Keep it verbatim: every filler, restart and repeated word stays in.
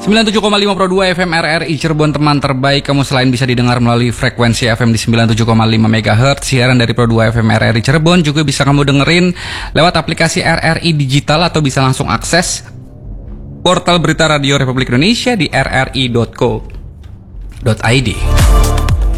sembilan puluh tujuh koma lima Pro dua F M R R I Cirebon, teman terbaik kamu. Selain bisa didengar melalui frekuensi F M di sembilan puluh tujuh koma lima megahertz, siaran dari Pro dua F M R R I Cirebon juga bisa kamu dengerin lewat aplikasi R R I Digital atau bisa langsung akses portal berita radio Republik Indonesia di r r i dot co dot i d.